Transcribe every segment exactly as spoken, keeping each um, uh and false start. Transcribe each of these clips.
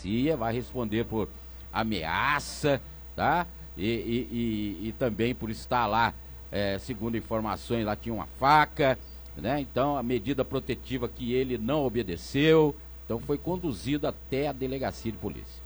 delegacia, vai responder por ameaça, tá? E, e, e, e também por estar lá, é, segundo informações, lá tinha uma faca, né? Então a medida protetiva que ele não obedeceu, então foi conduzido até a delegacia de polícia.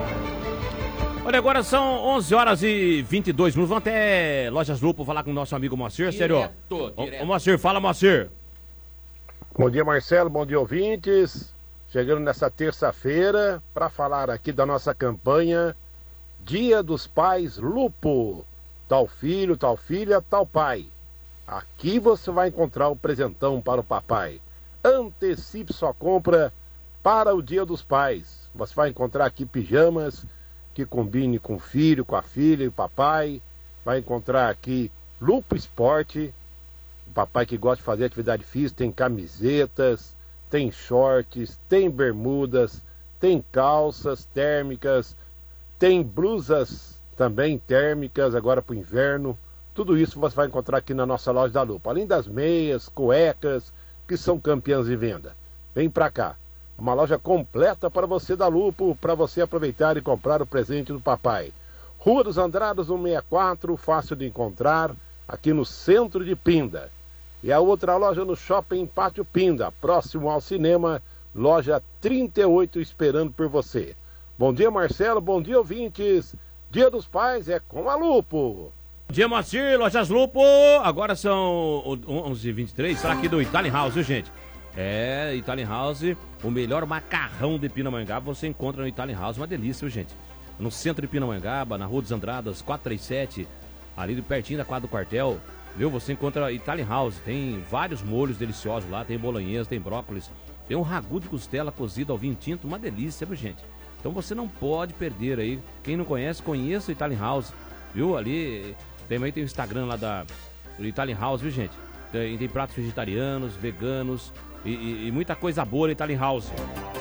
Olha, agora são onze horas e vinte e dois minutos. Vamos até Lojas Lupo falar com o nosso amigo Moacir, sério. Ô, ô Moacir, fala, Moacir. Bom dia, Marcelo, bom dia, ouvintes. Chegando nessa terça-feira para falar aqui da nossa campanha Dia dos Pais Lupo. Tal filho, tal filha, tal pai. Aqui você vai encontrar o presentão para o papai. Antecipe sua compra para o Dia dos Pais. Você vai encontrar aqui pijamas que combine com o filho, com a filha e o papai. Vai encontrar aqui Lupo Esporte. O papai que gosta de fazer atividade física, tem camisetas, tem shorts, tem bermudas, tem calças térmicas, tem blusas também térmicas agora para o inverno. Tudo isso você vai encontrar aqui na nossa loja da Lupo. Além das meias, cuecas, que são campeãs de venda. Vem pra cá. Uma loja completa para você da Lupo, para você aproveitar e comprar o presente do papai. Rua dos Andradas, cento e sessenta e quatro, fácil de encontrar, aqui no centro de Pinda. E a outra loja no Shopping Pátio Pinda, próximo ao cinema, loja trinta e oito, esperando por você. Bom dia, Marcelo, bom dia, ouvintes. Dia dos Pais é com a Lupo. Bom dia, Moacir, Lojas Lupo. Agora são onze e vinte e três, será aqui do Italian House, viu, gente? É, Italian House, o melhor macarrão de Pindamonhangaba você encontra no Italian House, uma delícia, viu, gente? No centro de Pindamonhangaba, na Rua dos Andradas, quatrocentos e trinta e sete, ali pertinho da quadra do quartel, viu? Você encontra Italian House, tem vários molhos deliciosos lá, tem bolonhesa, tem brócolis, tem um ragu de costela cozido ao vinho tinto, uma delícia, viu, gente? Então você não pode perder aí, quem não conhece, conheça o Italian House, viu? Ali, também tem o Instagram lá da do Italian House, viu, gente? Tem, tem pratos vegetarianos, veganos, E, e, e muita coisa boa no Italian House.